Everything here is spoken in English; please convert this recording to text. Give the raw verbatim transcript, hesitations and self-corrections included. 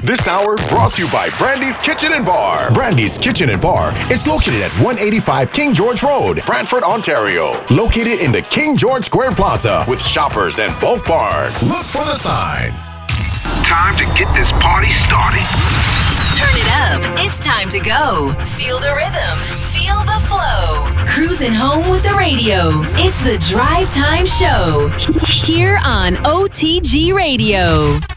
This hour brought to you by Brandy's Kitchen and Bar. Brandy's Kitchen and Bar is located at one eighty-five King George Road, Brantford, Ontario. Located in the King George Square Plaza with Shoppers and Bulk Bar. Look for the sign. Time to get this party started. Turn it up. It's time to go. Feel the rhythm. Feel the flow. Cruising home with the radio. It's the Drive Time Show. Here on O T G Radio.